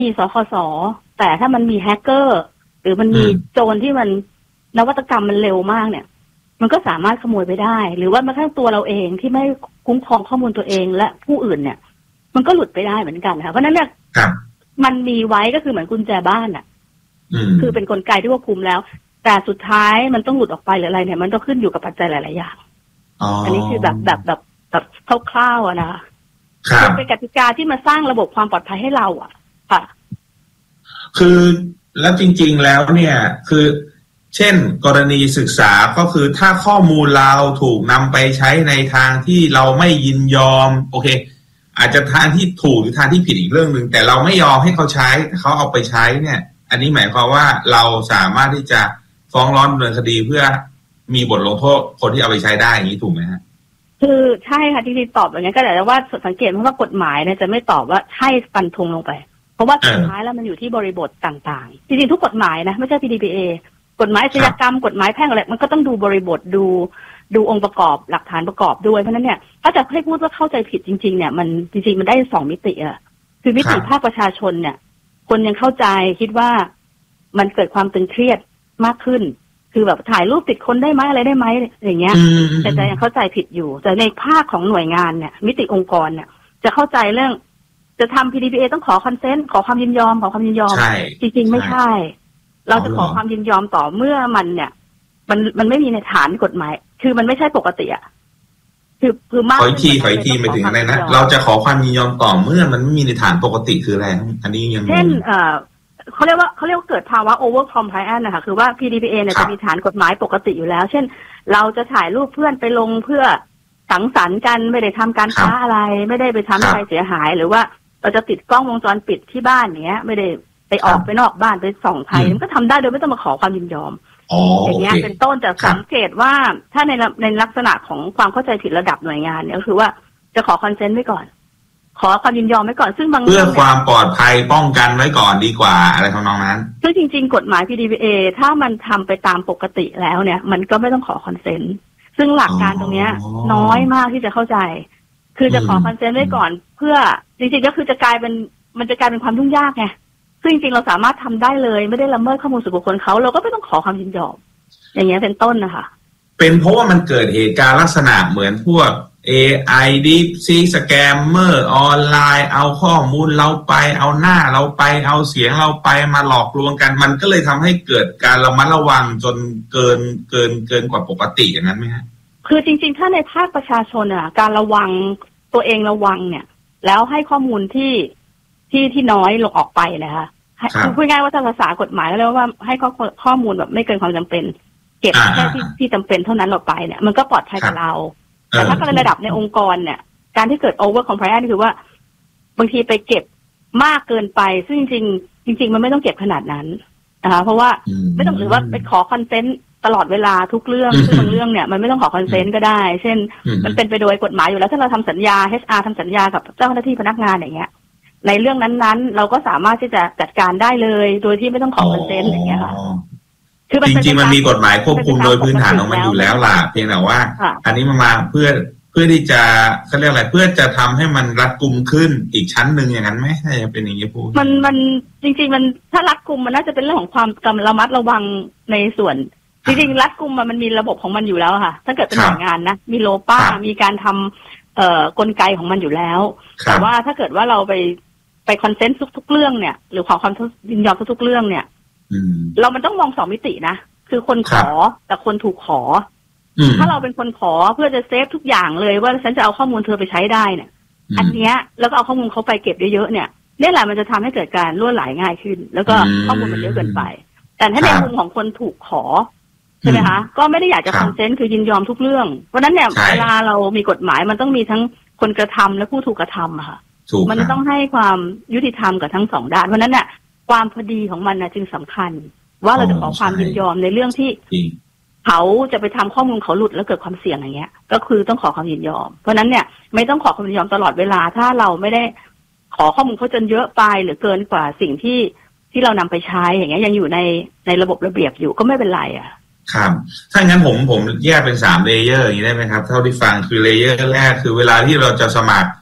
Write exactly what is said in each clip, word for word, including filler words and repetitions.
มีสคสแต่ถ้ามันมีแฮกเกอร์หรือมันมีโจรที่มันนวัตกรรมมันเร็วมากเนี่ยมันก็สามารถขโมยไปได้หรือว่าแม้กระทั่งตัวเราเองที่ไม่คุ้มครองข้อมูลตัวเองและผู้อื่นเนี่ยมันก็หลุดไปได้เหมือนกันค่ะเพราะนั้นเนี่ยมันมีไว้ก็คือเหมือนกุญแจบ้านอ่ะคือเป็นกลไกที่ควบคุมแล้วแต่สุดท้ายมันต้องหลุดออกไปหรืออะไรเนี่ยมันต้องขึ้นอยู่กับปัจจัยหลายๆอย่างอันนี้คือแบบแบบแบบแบบคร่าวๆนะคะเป็นกติกาที่มาสร้างระบบความปลอดภัยให้เราอ่ะค่ะคือแล้วจริงๆแล้วเนี่ยคือเช่นกรณีศึกษาก็คือถ้าข้อมูลเราถูกนำไปใช้ในทางที่เราไม่ยินยอมโอเคอาจจะทางที่ถูกหรือทางที่ผิดอีกเรื่องหนึ่งแต่เราไม่ยอมให้เขาใช้เขาเอาไปใช้เนี่ยอันนี้หมายความว่าเราสามารถที่จะฟ้องร้องดำเนินคดีเพื่อมีบทลงโทษคนที่เอาไปใช้ได้อย่างนี้ถูกไหมฮะคือใช่ค่ะที่ที่ตอบอย่างนี้ก็แต่ว่าสังเกตเพราะว่ากฎหมายเนี่ยจะไม่ตอบว่าใช่ฟันธงลงไปเพราะว่าสุดท้ายแล้วมันอยู่ที่บริบทต่างๆจริงๆทุกกฎหมายนะไม่ใช่ พี ดี พี เอ กฎหมายอาชญากรรมกฎหมายแพ่งอะไรมันก็ต้องดูบริบทดูดูองค์ประกอบหลักฐานประกอบด้วยเพราะนั้นเนี่ยถ้าจะให้พูดว่าเข้าใจผิดจริงๆเนี่ยมันจริงๆมันได้สองมิติอะคือมิติภาคประชาชนเนี่ยคนยังเข้าใจคิดว่ามันเกิดความตึงเครียดมากขึ้นคือแบบถ่ายรูปติดคนได้ไหมอะไรได้ไหมอย่างเงี้ยแต่จะยังเข้าใจผิดอยู่แต่ในภาคของหน่วยงานเนี่ยมิติองค์กรเนี่ยจะเข้าใจเรื่องจะทำ พี ดี พี เอ ต้องขอคอนเซนต์ขอความยินยอมขอความยินยอมจริงๆไม่ใช่เราจะขอความยินยอมต่อเมื่อมันเนี่ยมันมันไม่มีในฐานกฎหมายคือมันไม่ใช่ปกติอ่ะคือคือมากขออีกทีขออีกทีหมายถึงอะไรนะเราจะขอความยินยอมต่อเมื่อมันไม่มีในฐานปกติคืออะไรอันนี้ยังเช่นเอ่อเขาเรียกว่าเขาเรียกว่าเกิดภาวะ over compliance นะคะคือว่า พี ดี พี เอ เนี่ยจะมีฐานกฎหมายปกติอยู่แล้วเช่นเราจะถ่ายรูปเพื่อนไปลงเพื่อสังสรรค์กันไม่ได้ทำการค้าอะไรไม่ได้ไปทำอะไรเสียหายหรือว่าเราจะติดกล้องวงจรปิดที่บ้านเนี้ยไม่ได้ไปออกไปนอกบ้านไปส่องภัยมันก็ทำได้โดยไม่ต้องมาขอความยินยอมอย่างเงี้ยเป็นต้นจะสังเกตว่าถ้าในในลักษณะของความเข้าใจผิดระดับหน่วยงานเนี่ยก็คือว่าจะขอคอนเซนต์ไว้ก่อนขอความยินยอมไว้ก่อนซึ่งบางเพื่อความปลอดภัยป้องกันไว้ก่อนดีกว่าอะไรทำนองนั้นซึ่งจริงๆกฎหมาย พี ดี พี เอ ถ้ามันทำไปตามปกติแล้วเนี่ยมันก็ไม่ต้องขอคอนเซนต์ซึ่งหลักการตรงเนี้ยน้อยมากที่จะเข้าใจคือจะขอคอนเซนต์ไว้ก่อนเพื่อจริงๆก็คือจะกลายเป็นมันจะกลายเป็นความยุ่งยากไงซึ่งจริงๆเราสามารถทำได้เลยไม่ได้ละเมิดข้อมูลส่วนบุคคลเขาเราก็ไม่ต้องขอความยินยอมอย่างเงี้ยเป็นต้นนะคะเป็นเพราะว่ามันเกิดเหตุการณ์ลักษณะเหมือนพวก เอ ไอ Deepseek สแกมเมอร์ออนไลน์เอาข้อมูลเราไปเอาหน้าเราไปเอาเสียงเราไปมาหลอกลวงกันมันก็เลยทำให้เกิดการระมัดระวังจนเกินเกินเกินกว่าปกติอย่างนั้นไหมฮะคือจริงๆถ้าในภาคประชาชนอ่ะการระวังตัวเองระวังเนี่ยแล้วให้ข้อมูลที่ที่ที่น้อยลงออกไปนะคะคือพูดง่ายว่าถ้าภาษากฎหมายแล้วเรียกว่าให้ข้อข้อมูลแบบไม่เกินความจำเป็นเก็บแค่ที่ที่จำเป็นเท่านั้นเราไปเนี่ยมันก็ปลอดภัยกับเราแต่ถ้าในระดับในองค์กรเนี่ยการที่เกิด over compliance คือว่าบางทีไปเก็บมากเกินไปซึ่งจริงๆจริงๆมันไม่ต้องเก็บขนาดนั้นนะคะเพราะว่าไม่ต้องหรือว่าไปขอคอนเซนต์ตลอดเวลาทุกเรื่องซึ่งบางเรื่องเนี่ยมันไม่ต้องขอคอนเซนต์ก็ได้เช่นมันเป็นไปโดยกฎหมายอยู่แล้วถ้าเราทำสัญญา เอช อาร์ ทำสัญญากับเจ้าหน้าที่พนักงานอย่างเงี้ยในเรื่องนั้นๆเราก็สามารถที่จะจัดการได้เลยโดยที่ไม่ต้องขอคอนเซนต์อย่างเงี้ยค่ะคือจริงๆมันมีกฎหมายควบคุมโดยพื้นฐานของมันอยู่แล้วล่ะเพียงแต่ว่าอันนี้มันมาเพื่อเพื่อที่จะเขาเรียกอะไรเพื่อจะทำให้มันรัดกุมขึ้นอีกชั้นหนึ่งอย่างนั้นไหมถ้าจะเป็นอย่างนี้พูดมันมันจริงๆมันถ้ารัดกุมมันน่าจะเป็นเรื่องของความระมัดระวังในส่วนจริงๆรัดกุมมันมีระบบของมันอยู่แล้วค่ะถ้าเกิดเป็นหน่วยงานนะมีโลป้ามีการทำเอ่อกลไกของมันอยู่แล้วแต่ว่าถ้าเกิดว่าเราไปไปคอนเซนต์ทุกๆเรื่องเนี่ยหรือขอความยินยอมทุกๆเรื่องเนี่ยเรามันต้องมองสองมิตินะคือคนขอแต่คนถูกขอถ้าเราเป็นคนขอเพื่อจะเซฟทุกอย่างเลยว่าฉันจะเอาข้อมูลเธอไปใช้ได้เนี่ยอันเนี้ยแล้วก็เอาข้อมูลเขาไปเก็บเยอะๆเนี่ยนี่แหละมันจะทำให้เกิดการล่วไหลง่ายขึ้นแล้วก็ข้อมูลมันเยอะเกินไปแต่ถ้าในมุมของคนถูกขอใช่ไหมคะก็ไม่ได้อยากจะคอนเซนต์คือยินยอมทุกเรื่องเพราะนั้นเนี่ยเวลาเรามีกฎหมายมันต้องมีทั้งคนกระทำและผู้ถูกกระทำอะค่ะมันต้องให้ความยุติธรรมกับทั้งสองด้านเพราะนั้นเนี่ยความพอดีของมันนะจึงสำคัญว่าเราจะขอความยินยอมในเรื่องที่เขาจะไปทำข้อมูลเขาหลุดแล้วเกิดความเสี่ยงอย่างเงี้ยก็คือต้องขอความยินยอมเพราะนั้นเนี่ยไม่ต้องขอความยินยอมตลอดเวลาถ้าเราไม่ได้ขอข้อมูลเขาจนเยอะไปหรือเกินกว่าสิ่งที่ที่เรานำไปใช้อย่างเงี้ยยังอยู่ในในระบบระเบียบอยู่ก็ไม่เป็นไรอ่ะครับถ้างั้นผมผมแยกเป็นสามเลเยอร์อย่างนี้ได้ไหมครับเท่าที่ฟังคือเลเยอร์แรกคือเวลาที่เราจะสมัคร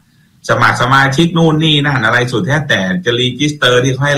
สมัครสมาชิกนู่นนี่นั่นอะไรสุดแท้แต่จะรีจิสเตอร์ที่เขาให้